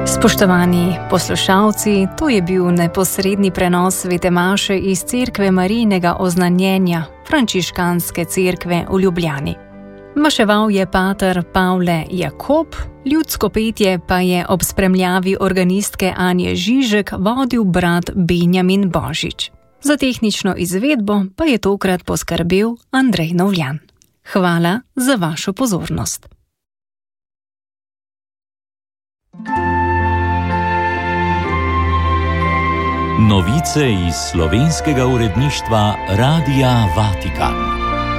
Spoštovani poslušalci, to je bil neposredni prenos svete maše iz Cerkve Marijinega oznanjenja Frančiškanske cerkve v Ljubljani. Maševal je pater Pavle Jakob, ljudsko petje pa je ob spremljavi organistke Anje Žižek vodil brat Benjamin Božič. Za tehnično izvedbo pa je tokrat poskrbel Andrej Novljan. Hvala za vašo pozornost. Novice iz slovenskega uredništva Radia Vatikan.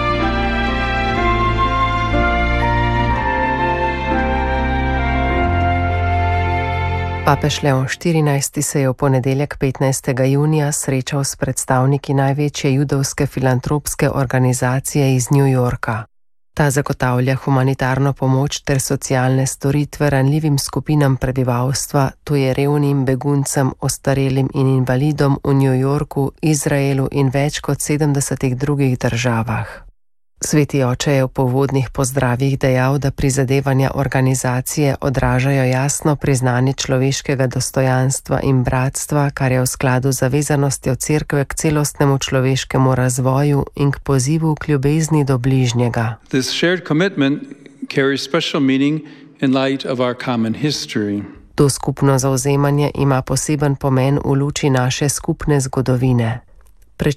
Papež Leon XIV se je v ponedeljek 15. junija srečal s predstavniki največje judovske filantropske organizacije iz New Yorka. Ta zagotavlja humanitarno pomoč ter socialne storitve ranljivim skupinam prebivalstva, to je revnim, beguncem, ostarelim in invalidom v New Yorku, Izraelu in več kot 70 drugih državah. Sveti oče je v povodnih pozdravih dejal, da prizadevanja organizacije odražajo jasno priznanje človeškega dostojanstva in bratstva, kar je v skladu z zavezanostjo cerkve k celostnemu človeškemu razvoju in k pozivu k ljubezni do bližnjega. This shared commitment carries special meaning in light of our common history. To skupno zauzemanje ima poseben pomen v luči naše skupne zgodovine. Pred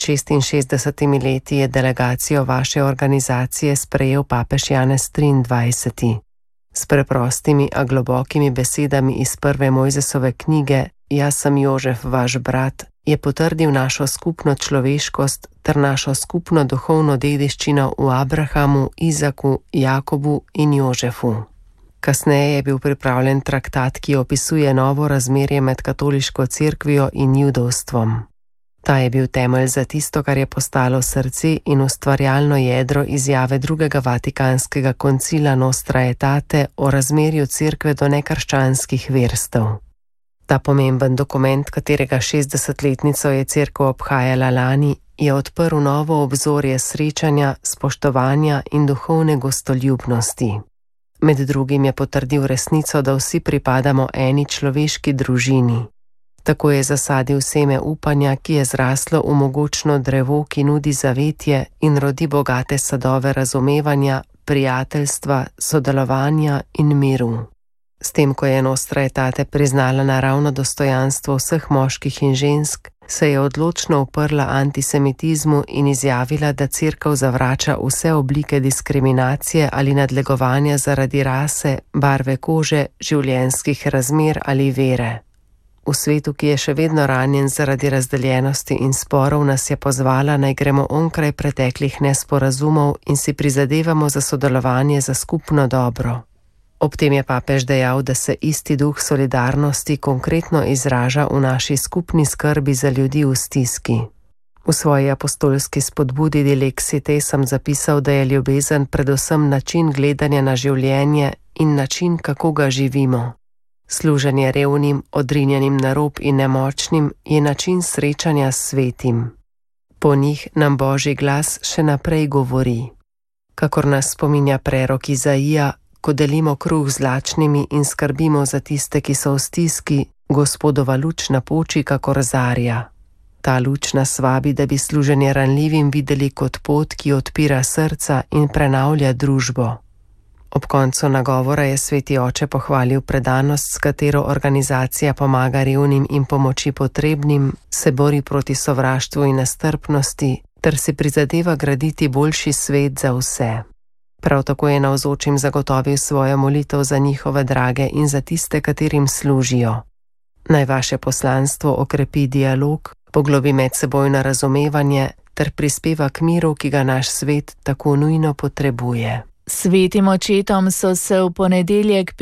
66 leti je delegacijo vaše organizacije sprejel papež Janez XXIII. S preprostimi, a globokimi besedami iz prve Mojzesove knjige Jaz sem Jožef, vaš brat, je potrdil našo skupno človeškost ter našo skupno duhovno dediščino v Abrahamu, Izaku, Jakobu in Jožefu. Kasneje je bil pripravljen traktat, ki opisuje novo razmerje med katoliško cerkvijo in judovstvom. Ta je bil temelj za tisto, kar je postalo srce in ustvarjalno jedro izjave drugega vatikanskega koncila Nostra Aetate o razmerju cerkve do nekrščanskih verstev. Ta pomemben dokument, katerega 60-letnico je cerkev obhajala lani, je odprl novo obzorje srečanja, spoštovanja in duhovne gostoljubnosti. Med drugim je potrdil resnico, da vsi pripadamo eni človeški družini. Tako je zasadil seme upanja, ki je zraslo v mogočno drevo, ki nudi zavetje in rodi bogate sadove razumevanja, prijateljstva, sodelovanja in miru. S tem, ko je Nostra Aetate priznala naravno dostojanstvo vseh moških in žensk, se je odločno uprla antisemitizmu in izjavila, da cerkev zavrača vse oblike diskriminacije ali nadlegovanja zaradi rase, barve kože, življenjskih razmer ali vere. V svetu, ki je še vedno ranjen zaradi razdeljenosti in sporov, nas je pozvala, naj gremo onkraj preteklih nesporazumov in si prizadevamo za sodelovanje za skupno dobro. Ob tem je papež dejal, da se isti duh solidarnosti konkretno izraža v naši skupni skrbi za ljudi v stiski. V svoji apostolski spodbudi Dilexite sem zapisal, da je ljubezen predvsem način gledanja na življenje in način, kako ga živimo. Služenje revnim, odrinjenim na rob in nemočnim je način srečanja s svetim. Po njih nam Božji glas še naprej govori. Kakor nas spominja prerok Izaija, ko delimo kruh z lačnimi in skrbimo za tiste, ki so v stiski, Gospodova luč napoči kakor zarja. Ta luč nas vabi, da bi služenje ranljivim videli kot pot, ki odpira srca in prenavlja družbo. Ob koncu nagovora je sveti oče pohvalil predanost, s katero organizacija pomaga revnim in pomoči potrebnim, se bori proti sovraštvu in nestrpnosti ter si prizadeva graditi boljši svet za vse. Prav tako je navzočim zagotovil svojo molitev za njihove drage in za tiste, katerim služijo. Naj vaše poslanstvo okrepi dialog, poglobi medsebojno razumevanje ter prispeva k miru, ki ga naš svet tako nujno potrebuje. Svetim očetom so se v ponedeljek